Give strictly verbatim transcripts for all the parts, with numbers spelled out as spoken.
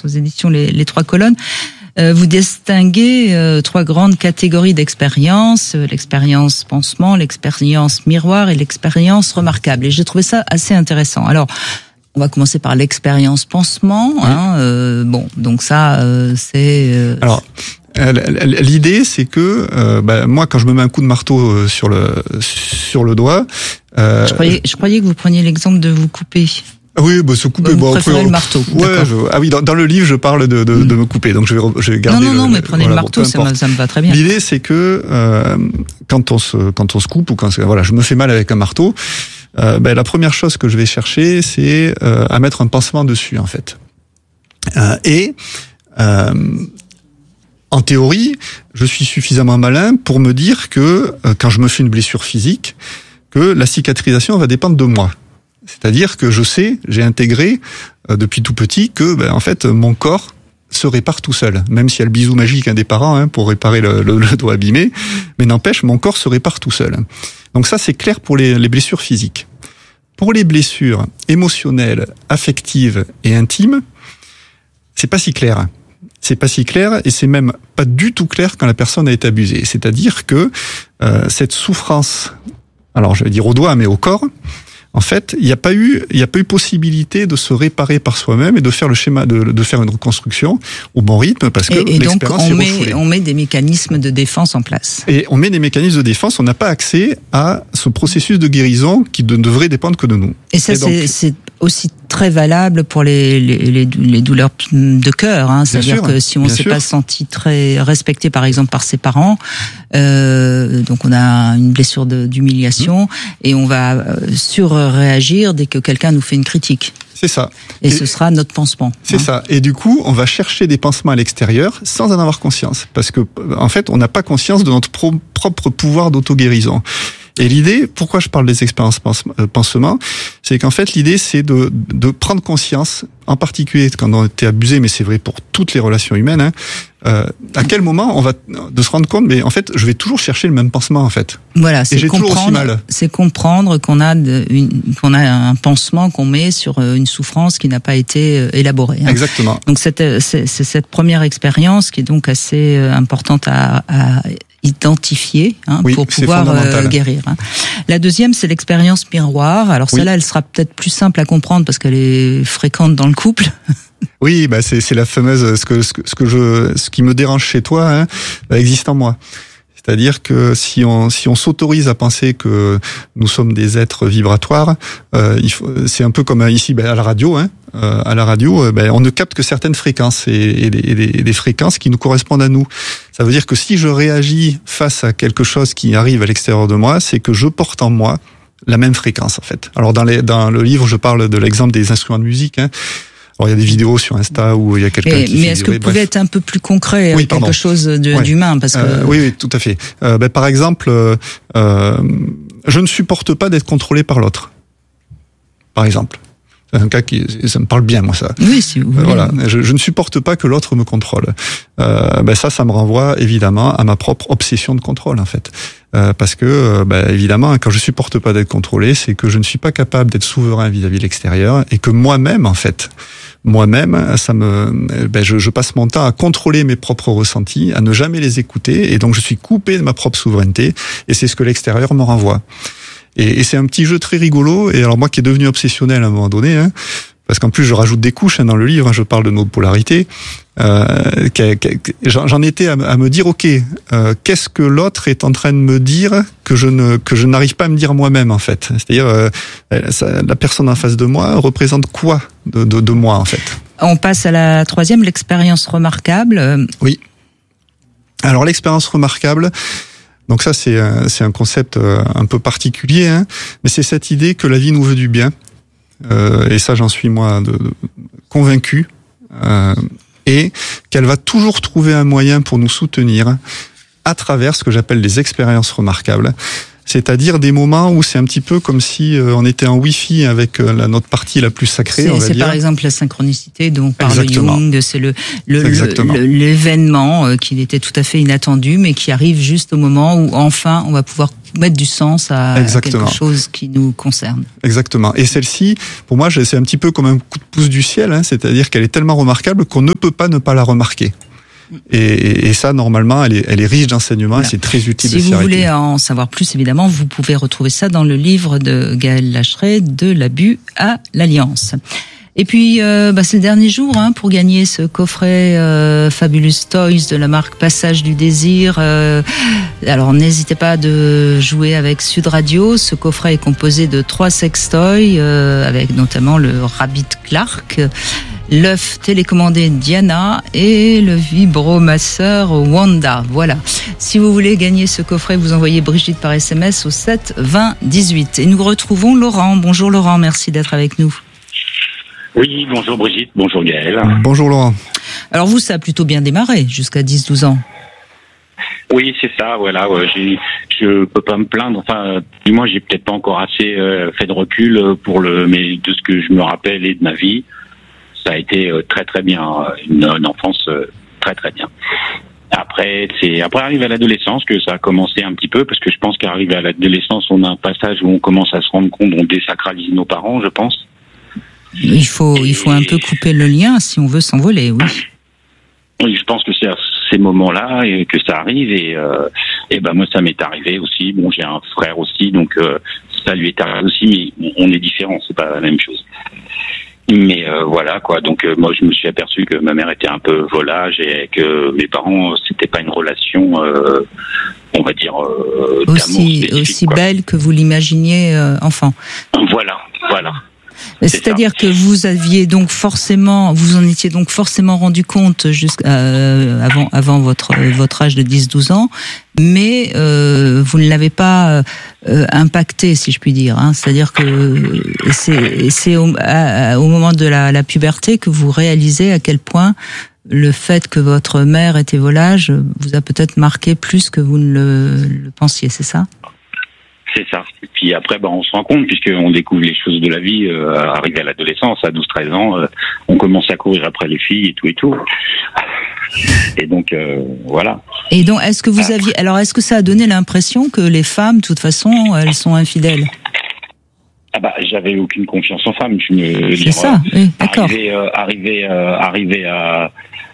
aux éditions Les, les Trois Colonnes. Euh, vous distinguez euh, trois grandes catégories d'expérience, euh, l'expérience pansement, l'expérience miroir et l'expérience remarquable. Et j'ai trouvé ça assez intéressant. Alors, on va commencer par l'expérience pansement. Oui. Hein, euh, bon, donc ça, euh, c'est... Euh, Alors, l'idée, c'est que euh, bah, moi, quand je me mets un coup de marteau sur le sur le doigt... Euh, je, croyais, je croyais que vous preniez l'exemple de vous couper. Oui, bah se couper. Vous bon, préférez après, le marteau. Ouais. Je, ah oui, dans, dans le livre, je parle de, de, de me couper, donc je vais, je vais garder. Non, non, non, le, mais prenez voilà, le marteau, bon, ça, me, ça me va très bien. L'idée, c'est que euh, quand on se, quand on se coupe ou quand voilà, je me fais mal avec un marteau, euh, ben la première chose que je vais chercher, c'est euh, à mettre un pansement dessus, en fait. Euh, et euh, en théorie, je suis suffisamment malin pour me dire que euh, quand je me fais une blessure physique, que la cicatrisation va dépendre de moi. C'est-à-dire que je sais, j'ai intégré euh, depuis tout petit que, ben, en fait, mon corps se répare tout seul. Même s'il y a le bisou magique hein, des parents hein, pour réparer le, le, le doigt abîmé, mais n'empêche, mon corps se répare tout seul. Donc ça, c'est clair pour les, les blessures physiques. Pour les blessures émotionnelles, affectives et intimes, c'est pas si clair. C'est pas si clair et c'est même pas du tout clair quand la personne a été abusée. C'est-à-dire que euh, cette souffrance, alors je vais dire au doigt, mais au corps. En fait, il n'y a pas eu, il n'y a pas eu possibilité de se réparer par soi-même et de faire le schéma, de, de faire une reconstruction au bon rythme parce que et, et l'expérience donc on est met, refoulée. on met des mécanismes de défense en place. Et on met des mécanismes de défense. On n'a pas accès à ce processus de guérison qui ne devrait dépendre que de nous. Et ça, et donc, c'est, c'est aussi très valable pour les, les, les, les douleurs de cœur. Hein. C'est-à-dire sûr, que si on ne s'est sûr. pas senti très respecté, par exemple, par ses parents, euh, donc on a une blessure de, d'humiliation mmh. et on va euh, surréagir dès que quelqu'un nous fait une critique. C'est ça. Et, et ce sera notre pansement. C'est hein. ça. Et du coup, on va chercher des pansements à l'extérieur sans en avoir conscience. Parce que, en fait, on n'a pas conscience de notre pro- propre pouvoir d'auto-guérison. Et l'idée, pourquoi je parle des expériences pansement, c'est qu'en fait, l'idée, c'est de, de prendre conscience, en particulier quand on était abusé, mais c'est vrai pour toutes les relations humaines, hein, euh, à quel moment on va de se rendre compte, mais en fait, je vais toujours chercher le même pansement, en fait. Voilà, c'est Et j'ai toujours aussi mal. C'est comprendre qu'on a de, une, qu'on a un pansement qu'on met sur une souffrance qui n'a pas été élaborée. Hein. Exactement. Donc cette, c'est, c'est cette première expérience qui est donc assez importante à, à identifier hein, oui, pour pouvoir euh, guérir. Hein. La deuxième, c'est l'expérience miroir. Alors celle-là, oui. elle sera peut-être plus simple à comprendre parce qu'elle est fréquente dans le couple. Oui, bah c'est c'est la fameuse ce que ce que ce que je ce qui me dérange chez toi hein, bah, existe en moi. C'est-à-dire que si on si on s'autorise à penser que nous sommes des êtres vibratoires, euh, il faut, c'est un peu comme ici bah, à la radio. Hein, euh, à la radio, bah, on ne capte que certaines fréquences et, et, des, et, des, et des fréquences qui nous correspondent à nous. Ça veut dire que si je réagis face à quelque chose qui arrive à l'extérieur de moi, c'est que je porte en moi la même fréquence en fait. Alors dans les dans le livre, je parle de l'exemple des instruments de musique. Hein. Alors, il y a des vidéos sur Insta où il y a quelqu'un et, qui... Mais est-ce que vous pouvez bref. être un peu plus concret, oui, quelque chose de, ouais. d'humain parce que... euh, Oui, oui, tout à fait. Euh, ben, par exemple, euh, je ne supporte pas d'être contrôlé par l'autre. Par exemple. C'est un cas qui... Ça me parle bien, moi, ça. Oui, si vous voulez. Euh, voilà. Je, je ne supporte pas que l'autre me contrôle. Euh, ben ça, ça me renvoie, évidemment, à ma propre obsession de contrôle, en fait. Euh, parce que, euh, ben, évidemment, quand je supporte pas d'être contrôlé, c'est que je ne suis pas capable d'être souverain vis-à-vis de l'extérieur et que moi-même, en fait... Moi-même, ça me, ben je, je passe mon temps à contrôler mes propres ressentis, à ne jamais les écouter, et donc je suis coupé de ma propre souveraineté, et c'est ce que l'extérieur me renvoie. Et, et c'est un petit jeu très rigolo, et alors moi qui est devenu obsessionnel à un moment donné, hein, parce qu'en plus je rajoute des couches hein, dans le livre, hein, je parle de nos polarités, euh, qu'à, qu'à, j'en étais à, à me dire, ok, euh, qu'est-ce que l'autre est en train de me dire que je ne que je n'arrive pas à me dire moi-même en fait. C'est-à-dire euh, ça, la personne en face de moi représente quoi de, de, de moi en fait. On passe à la troisième, l'expérience remarquable. Oui. Alors l'expérience remarquable. Donc ça c'est un, c'est un concept un peu particulier, hein, mais c'est cette idée que la vie nous veut du bien. Euh, et ça j'en suis moi de, de, convaincu. Euh, et qu'elle va toujours trouver un moyen pour nous soutenir à travers ce que j'appelle les expériences remarquables. C'est-à-dire des moments où c'est un petit peu comme si euh, on était en Wi-Fi avec euh, la, notre partie la plus sacrée. C'est, on va c'est dire. par exemple la synchronicité dont parle Exactement. Jung. C'est le, le, c'est le, le l'événement euh, qui était tout à fait inattendu, mais qui arrive juste au moment où enfin on va pouvoir mettre du sens à Exactement. quelque chose qui nous concerne. Exactement. Et celle-ci, pour moi, c'est un petit peu comme un coup de pouce du ciel, hein, c'est-à-dire qu'elle est tellement remarquable qu'on ne peut pas ne pas la remarquer. Et, et, et ça, normalement, elle est, elle est riche d'enseignements voilà. Et c'est très utile si de s'y vous arrêter. voulez en savoir plus, évidemment, vous pouvez retrouver ça dans le livre de Gaël Lacheret, De l'abus à l'alliance. Et puis, euh, bah, c'est le dernier jour hein, pour gagner ce coffret euh, Fabulous Toys de la marque Passage du Désir. Euh, alors, n'hésitez pas de jouer avec Sud Radio. Ce coffret est composé de trois sextoys, euh, avec notamment le Rabbit Clark, l'œuf télécommandé Diana et le vibromasseur Wanda. Voilà. Si vous voulez gagner ce coffret, vous envoyez Brigitte par S M S au sept vingt dix-huit. Et nous retrouvons Laurent. Bonjour Laurent, merci d'être avec nous. Oui, bonjour Brigitte, bonjour Gaël. Bonjour Laurent. Alors vous, ça a plutôt bien démarré, jusqu'à dix douze ans. Oui, c'est ça, voilà. Ouais, j'ai, je peux pas me plaindre. Enfin, du moins, j'ai peut-être pas encore assez euh, fait de recul pour le, mais de ce que je me rappelle et de ma vie, ça a été euh, très très bien, une, une enfance euh, très très bien. Après, c'est après arriver à l'adolescence que ça a commencé un petit peu, parce que je pense qu'arriver à l'adolescence, on a un passage où on commence à se rendre compte, on désacralise nos parents, je pense. Il faut, il faut un peu couper le lien si on veut s'envoler, oui. Oui, je pense que c'est à ces moments-là et que ça arrive et, euh, et ben moi ça m'est arrivé aussi. Bon, j'ai un frère aussi, donc euh, ça lui est arrivé aussi, mais on est différents, c'est pas la même chose. Mais euh, voilà quoi. Donc euh, moi je me suis aperçu que ma mère était un peu volage et que mes parents c'était pas une relation, euh, on va dire euh, aussi aussi quoi. Belle que vous l'imaginiez euh, enfant. Voilà, voilà. C'est-à-dire que vous aviez donc forcément, vous en étiez donc forcément rendu compte jusqu'à euh, avant avant votre votre âge de dix douze ans, mais euh, vous ne l'avez pas euh, impacté, si je puis dire. Hein. C'est-à-dire que c'est c'est au, à, au moment de la, la puberté que vous réalisez à quel point le fait que votre mère était volage vous a peut-être marqué plus que vous ne le, le pensiez, c'est ça ? C'est ça. Et puis après, ben, on se rend compte, puisqu'on découvre les choses de la vie, euh, arrivé à l'adolescence, à douze treize ans, euh, on commence à courir après les filles et tout et tout. Et donc, euh, voilà. Et donc, est-ce que vous aviez... Alors, est-ce que ça a donné l'impression que les femmes, de toute façon, elles sont infidèles ? Ah bah, j'avais aucune confiance en femmes. Je me, C'est dire, ça, euh, oui, d'accord. Arrivé, euh, arrivé, euh, arrivé à,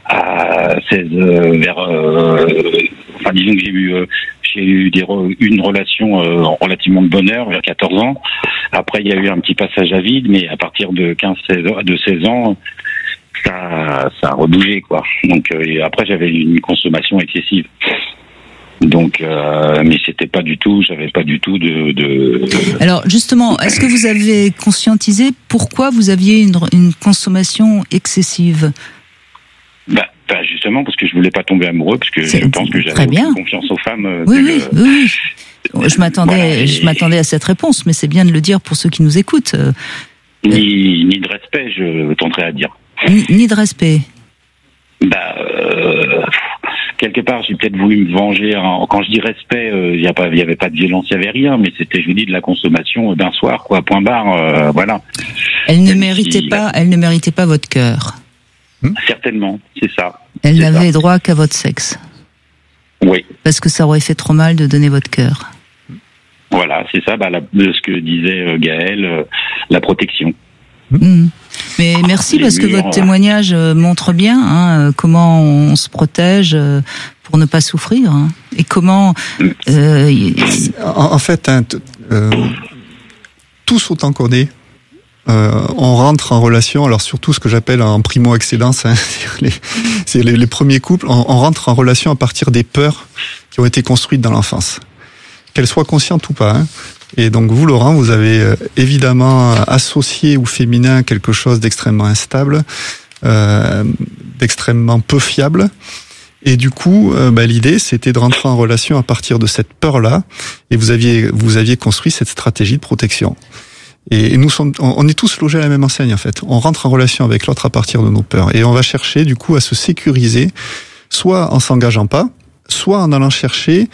à seize, euh, vers... Euh, enfin, disons que j'ai eu... Euh, J'ai eu des re, une relation euh, relativement de bonheur vers quatorze ans. Après, il y a eu un petit passage à vide, mais à partir de quinze seize ans, de seize ans, ça, ça a rebougé, quoi. Donc, euh, après, j'avais une consommation excessive. Donc, euh, mais c'était pas du tout, j'avais pas du tout de, de... Alors, justement, est-ce que vous avez conscientisé pourquoi vous aviez une, une consommation excessive ? Bah, bah, justement parce que je voulais pas tomber amoureux, parce que c'est je pense que j'avais aucune confiance aux femmes. Euh, oui, oui, le... oui, oui. Je m'attendais, voilà, et... je m'attendais à cette réponse, mais c'est bien de le dire pour ceux qui nous écoutent. Ni, ni de respect, je tenterais à dire. Ni, ni de respect. Bah, euh, quelque part, j'ai peut-être voulu me venger. En, quand je dis respect, il euh, y a pas, il y avait pas de violence, il y avait rien, mais c'était, je vous dis, de la consommation d'un soir, quoi. Point barre, euh, voilà. Elle ne méritait pas, elle ne méritait pas votre cœur. Certainement, c'est ça. Elle c'est n'avait ça. droit qu'à votre sexe. Oui. Parce que ça aurait fait trop mal de donner votre cœur. Voilà, c'est ça, bah, la, ce que disait Gaël, euh, la protection. Mmh. Mais merci parce que votre témoignage montre bien hein, comment on se protège pour ne pas souffrir hein, et comment. Euh, en, en fait, hein, t- euh, tous autant qu'on est. Euh, on rentre en relation, alors surtout ce que j'appelle en primo-excellence, hein, c'est, les, c'est les, les premiers couples, on, on rentre en relation à partir des peurs qui ont été construites dans l'enfance, qu'elles soient conscientes ou pas. Hein. Et donc vous, Laurent, vous avez euh, évidemment associé au féminin quelque chose d'extrêmement instable, euh, d'extrêmement peu fiable. Et du coup, euh, bah, l'idée, c'était de rentrer en relation à partir de cette peur-là, et vous aviez, vous aviez construit cette stratégie de protection. Et nous sommes, on est tous logés à la même enseigne en fait. On rentre en relation avec l'autre à partir de nos peurs, et on va chercher du coup à se sécuriser, soit en s'engageant pas, soit en allant chercher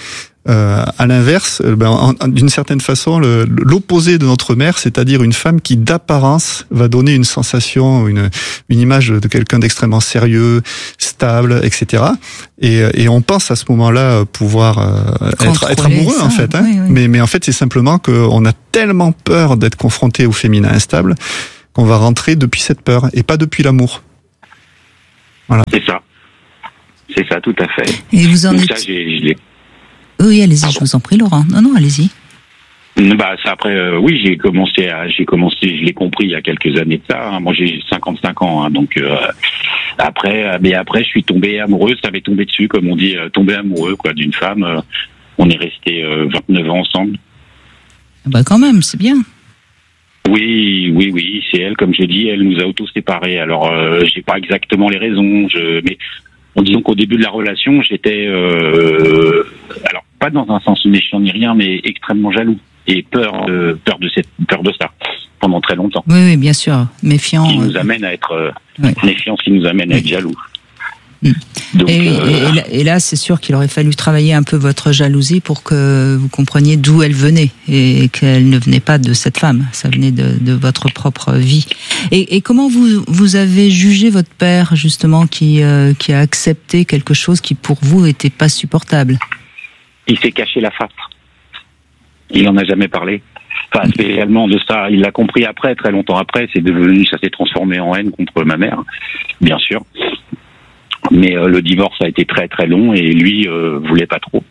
Euh, à l'inverse, ben, en, en, d'une certaine façon, le, l'opposé de notre mère, c'est-à-dire une femme qui d'apparence va donner une sensation, une, une image de quelqu'un d'extrêmement sérieux, stable, et cetera. Et, et on pense à ce moment-là pouvoir euh, être, être amoureux ça, en fait. Hein. Oui, oui. Mais, mais en fait, c'est simplement qu'on a tellement peur d'être confronté au féminin instable qu'on va rentrer depuis cette peur et pas depuis l'amour. Voilà. C'est ça. C'est ça, tout à fait. Et vous en Donc êtes... ça, j'ai, je l'ai... Oui, allez-y, Pardon. je vous en prie, Laurent. Non, non, allez-y. Bah, ça, après, euh, oui, j'ai commencé à, j'ai commencé, je l'ai compris il y a quelques années de ça. Hein. Moi, j'ai cinquante-cinq ans, hein, donc euh, après, mais après, je suis tombé amoureux. Ça m'est tombé dessus, comme on dit, euh, tombé amoureux, quoi, d'une femme. Euh, on est resté euh, vingt-neuf ans ensemble. Bah, quand même, c'est bien. Oui, oui, oui, c'est elle, comme je dis, elle nous a auto-séparés. Alors, euh, j'ai pas exactement les raisons, je, mais en disant qu'au début de la relation, j'étais, euh, alors pas dans un sens méchant ni rien, mais extrêmement jaloux et peur, de, peur de cette, peur de ça pendant très longtemps. Oui, oui, bien sûr, méfiant. Qui euh... nous amène à être euh, oui. méfiance, qui nous amène à être jaloux. Mm. Donc, et, euh... et, là, et là, c'est sûr qu'il aurait fallu travailler un peu votre jalousie pour que vous compreniez d'où elle venait et qu'elle ne venait pas de cette femme, ça venait de, de votre propre vie. Et, et comment vous vous avez jugé votre père justement qui euh, qui a accepté quelque chose qui pour vous était pas supportable? Il s'est caché la face. Il en a jamais parlé. Enfin, spécialement de ça, il l'a compris après, très longtemps après. C'est devenu, ça s'est transformé en haine contre ma mère, bien sûr. Mais euh, le divorce a été très très long et lui euh, voulait pas trop.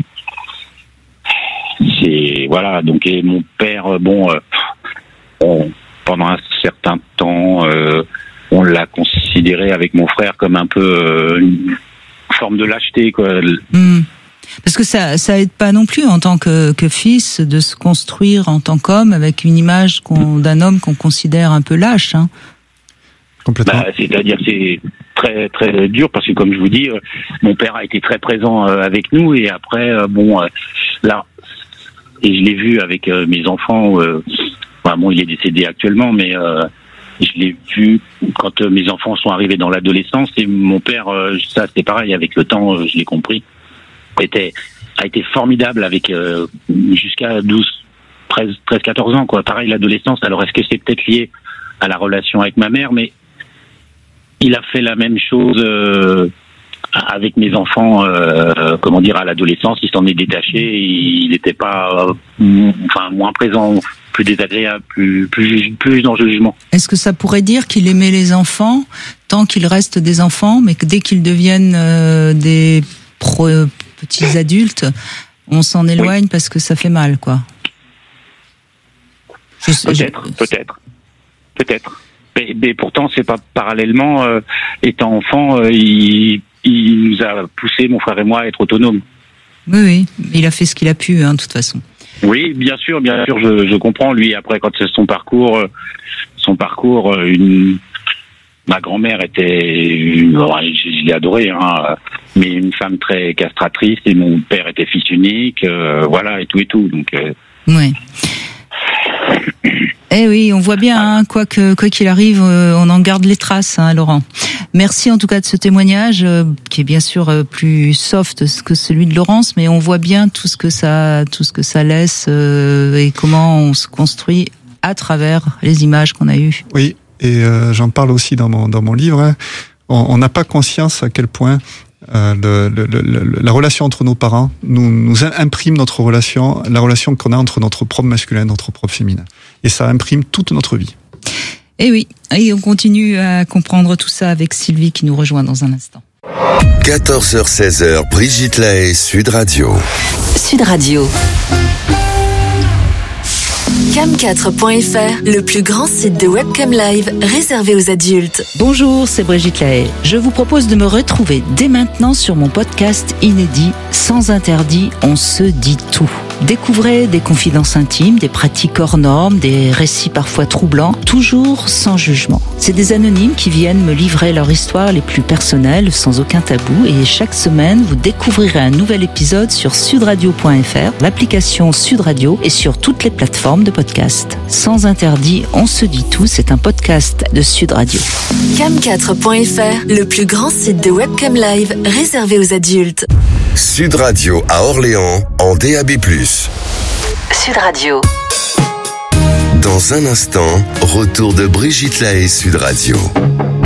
C'est voilà, donc et mon père, euh, bon, euh, on, pendant un certain temps, euh, on l'a considéré avec mon frère comme un peu euh, une forme de lâcheté, quoi. Mmh. Parce que ça ça aide pas non plus en tant que, que fils de se construire en tant qu'homme avec une image qu'on, d'un homme qu'on considère un peu lâche. Hein. Complètement. Bah, c'est-à-dire c'est très très dur parce que comme je vous dis, euh, mon père a été très présent euh, avec nous et après euh, bon euh, là et je l'ai vu avec euh, mes enfants. Euh, enfin, bon, il est décédé actuellement, mais euh, je l'ai vu quand euh, mes enfants sont arrivés dans l'adolescence et mon père, euh, ça c'est pareil avec le temps, euh, je l'ai compris, était a été formidable avec euh, jusqu'à douze, treize, quatorze ans quoi. Pareil l'adolescence. Alors est-ce que c'est peut-être lié à la relation avec ma mère, mais il a fait la même chose euh, avec mes enfants, euh, comment dire, à l'adolescence. Il s'en est détaché, il n'était pas, euh, enfin, moins présent, plus désagréable, plus, plus, plus dans le jugement. Est-ce que ça pourrait dire qu'il aimait les enfants tant qu'ils restent des enfants, mais que dès qu'ils deviennent euh, des pro, euh, petits adultes, on s'en éloigne oui. parce que ça fait mal, quoi? Je, peut-être, je... peut-être, peut-être. Mais, mais pourtant, c'est pas parallèlement. Euh, étant enfant, euh, il, il nous a poussé, mon frère et moi, à être autonomes. Oui, oui. Il a fait ce qu'il a pu, hein, de toute façon. Oui, bien sûr, bien sûr, je, je comprends. Lui, après, quand c'est son parcours, euh, son parcours, euh, une, ma grand-mère était, une, je l'ai adorée, hein, mais une femme très castratrice. Et mon père était fils unique, euh, voilà, et tout et tout. Donc. Euh, oui. Eh oui, on voit bien, hein, quoi que quoi qu'il arrive, euh, on en garde les traces, hein, Laurent. Merci en tout cas de ce témoignage, euh, qui est bien sûr euh, plus soft que celui de Laurence, mais on voit bien tout ce que ça, tout ce que ça laisse euh, et comment on se construit à travers les images qu'on a eues. Oui, et euh, j'en parle aussi dans mon dans mon livre. Hein. On n'a pas conscience à quel point Euh, le, le, le, la relation entre nos parents nous, nous imprime notre relation, la relation qu'on a entre notre propre masculin et notre propre féminin. Et ça imprime toute notre vie. Et oui, et on continue à comprendre tout ça avec Sylvie qui nous rejoint dans un instant. quatorze heures seize heures, Brigitte Lahaie, Sud Radio. Sud Radio. cam quatre point f r, le plus grand site de webcam live réservé aux adultes. Bonjour, c'est Brigitte Lahaie. Je vous propose de me retrouver dès maintenant sur mon podcast inédit Sans interdit, on se dit tout. Découvrez des confidences intimes, des pratiques hors normes, des récits parfois troublants, toujours sans jugement. C'est des anonymes qui viennent me livrer leur histoire les plus personnelles, sans aucun tabou, et chaque semaine, vous découvrirez un nouvel épisode sur sudradio point f r, l'application Sud Radio et sur toutes les plateformes de podcast. Sans interdit, on se dit tout, c'est un podcast de Sud Radio. cam quatre point f r, le plus grand site de webcam live réservé aux adultes. Sud Radio à Orléans en D A B plus. Sud Radio. Dans un instant, retour de Brigitte Lahaie Sud Radio.